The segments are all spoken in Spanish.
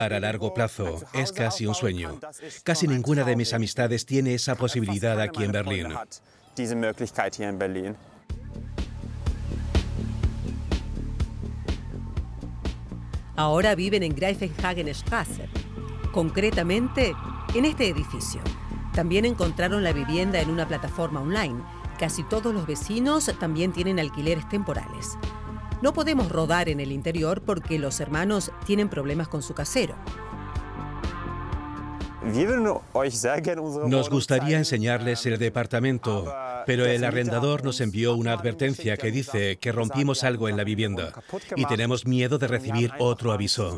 A largo plazo es casi un sueño. Casi ninguna de mis amistades tiene esa posibilidad aquí en Berlín. Ahora viven en Greifenhagenstraße, concretamente en este edificio. También encontraron la vivienda en una plataforma online. Casi todos los vecinos también tienen alquileres temporales. No podemos rodar en el interior porque los hermanos tienen problemas con su casero. Nos gustaría enseñarles el departamento, pero el arrendador nos envió una advertencia que dice que rompimos algo en la vivienda y tenemos miedo de recibir otro aviso.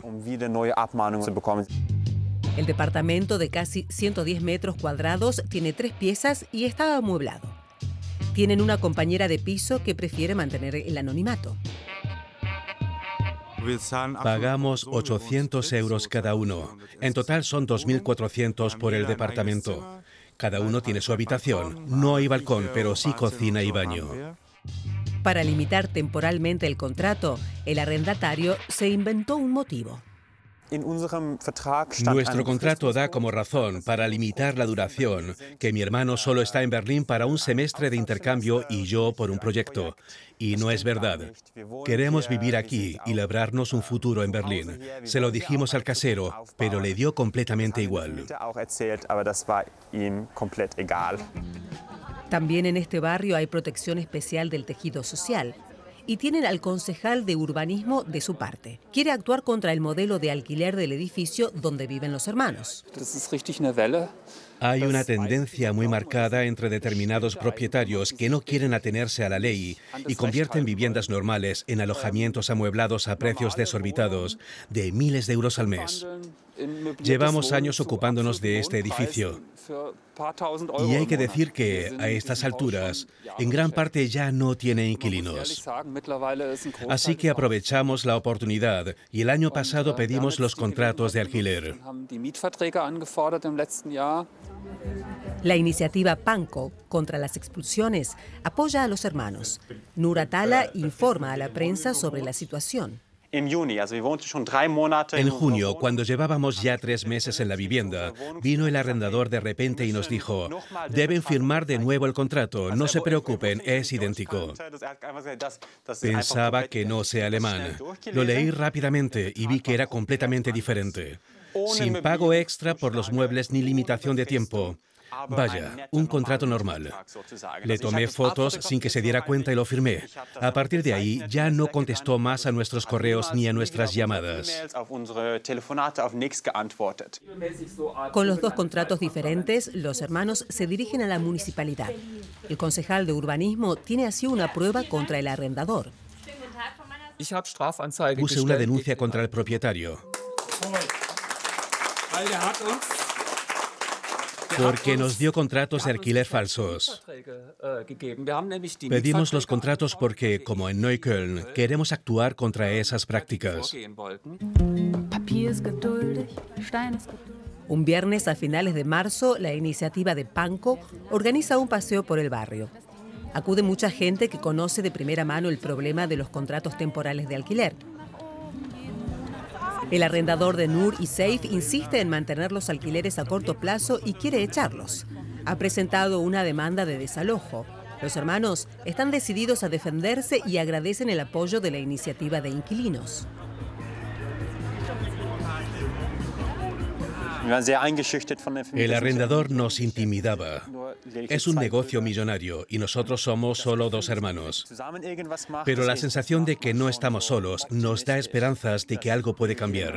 El departamento de casi 110 metros cuadrados tiene 3 piezas y está amueblado. Tienen una compañera de piso que prefiere mantener el anonimato. Pagamos 800 euros cada uno. En total son 2.400 por el departamento. Cada uno tiene su habitación. No hay balcón, pero sí cocina y baño. Para limitar temporalmente el contrato, el arrendatario se inventó un motivo. Nuestro contrato da como razón, para limitar la duración, que mi hermano solo está en Berlín para un semestre de intercambio y yo por un proyecto. Y no es verdad. Queremos vivir aquí y labrarnos un futuro en Berlín. Se lo dijimos al casero, pero le dio completamente igual. También en este barrio hay protección especial del tejido social. Y tienen al concejal de urbanismo de su parte. Quiere actuar contra el modelo de alquiler del edificio donde viven los hermanos. Hay una tendencia muy marcada entre determinados propietarios que no quieren atenerse a la ley y convierten viviendas normales en alojamientos amueblados a precios desorbitados de miles de euros al mes. Llevamos años ocupándonos de este edificio. Y hay que decir que, a estas alturas, en gran parte ya no tiene inquilinos. Así que aprovechamos la oportunidad y el año pasado pedimos los contratos de alquiler. La iniciativa Pankow contra las expulsiones apoya a los hermanos. Nur Atala informa a la prensa sobre la situación. En junio, cuando llevábamos ya 3 meses en la vivienda, vino el arrendador de repente y nos dijo: deben firmar de nuevo el contrato, no se preocupen, es idéntico. Pensaba que no sé alemán. Lo leí rápidamente y vi que era completamente diferente. Sin pago extra por los muebles ni limitación de tiempo. Vaya, un contrato normal. Le tomé fotos sin que se diera cuenta y lo firmé. A partir de ahí ya no contestó más a nuestros correos ni a nuestras llamadas. Con los 2 contratos diferentes, los hermanos se dirigen a la municipalidad. El concejal de urbanismo tiene así una prueba contra el arrendador. Puse una denuncia contra el propietario. Porque nos dio contratos de alquiler falsos. Pedimos los contratos porque, como en Neukölln, queremos actuar contra esas prácticas. Un viernes a finales de marzo, la iniciativa de Pankow organiza un paseo por el barrio. Acude mucha gente que conoce de primera mano el problema de los contratos temporales de alquiler. El arrendador de Nur y Seif insiste en mantener los alquileres a corto plazo y quiere echarlos. Ha presentado una demanda de desalojo. Los hermanos están decididos a defenderse y agradecen el apoyo de la iniciativa de inquilinos. El arrendador nos intimidaba. Es un negocio millonario y nosotros somos solo 2 hermanos. Pero la sensación de que no estamos solos nos da esperanzas de que algo puede cambiar.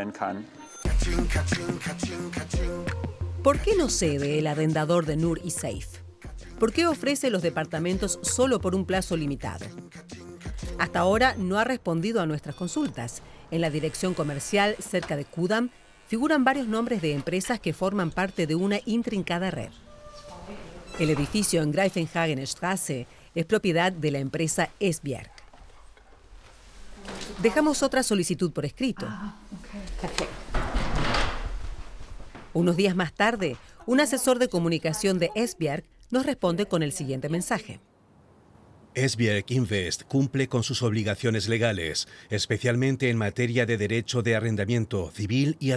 ¿Por qué no cede el arrendador de Nur y Seif? ¿Por qué ofrece los departamentos solo por un plazo limitado? Hasta ahora no ha respondido a nuestras consultas. En la dirección comercial cerca de Kudamm figuran varios nombres de empresas que forman parte de una intrincada red. El edificio en Greifenhagenstraße es propiedad de la empresa Esbjerg. Dejamos otra solicitud por escrito. Unos días más tarde, un asesor de comunicación de Esbjerg nos responde con el siguiente mensaje. Esbjerg Invest cumple con sus obligaciones legales, especialmente en materia de derecho de arrendamiento civil y